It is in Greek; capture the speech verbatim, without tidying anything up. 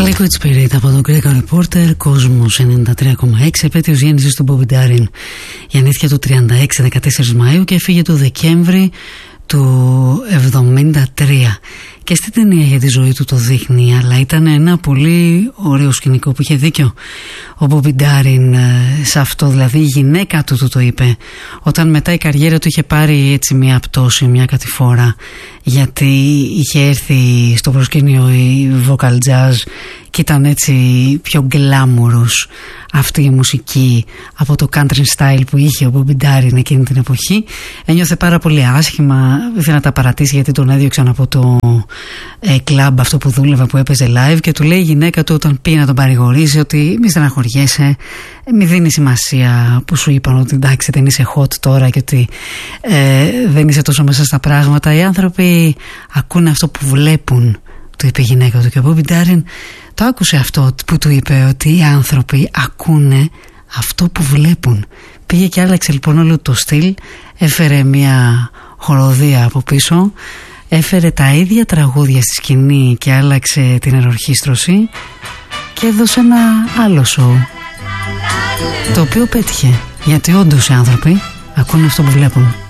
Liquid Spirit από τον Greco Reporter, Κόσμος ενενήντα τρία κόμμα έξι, επέτειος γέννησης του Bobby Darin. Γεννήθηκε το τριάντα έξι, δεκατέσσερις Μαΐου και έφυγε το Δεκέμβρη του εβδομήντα τρία. Και στην ταινία για τη ζωή του το δείχνει, αλλά ήταν ένα πολύ ωραίο σκηνικό που είχε δίκιο ο Bobby Darin σε αυτό. Δηλαδή η γυναίκα του του το είπε όταν μετά η καριέρα του είχε πάρει έτσι μια πτώση, μια κατηφόρα, γιατί είχε έρθει στο προσκήνιο η vocal jazz και ήταν έτσι πιο γκλάμουρος αυτή η μουσική από το country style που είχε ο Bobby Darin εκείνη την εποχή. Ένιωθε πάρα πολύ άσχημα, ήθελε να τα παρατήσει γιατί τον έδιωξαν από το ε, κλαμπ αυτό που δούλευε, που έπαιζε live, και του λέει η γυναίκα του όταν πήγε να τον παρηγορήσει ότι μη στεναχωριέσαι, μη δίνει σημασία που σου είπαν ότι εντάξει δεν είσαι hot τώρα και ότι ε, δεν είσαι τόσο μέσα στα πράγματα. Οι άνθρωποι ακούνε αυτό που βλέπουν, του είπε η γυναίκα του, και ο Bobby Darin το άκουσε αυτό που του είπε, ότι οι άνθρωποι ακούνε αυτό που βλέπουν. Πήγε και άλλαξε λοιπόν όλο το στυλ, έφερε μια χοροδία από πίσω, έφερε τα ίδια τραγούδια στη σκηνή και άλλαξε την ενορχήστρωση και έδωσε ένα άλλο σοου, το οποίο πέτυχε, γιατί όντως οι άνθρωποι ακούνε αυτό που βλέπουν.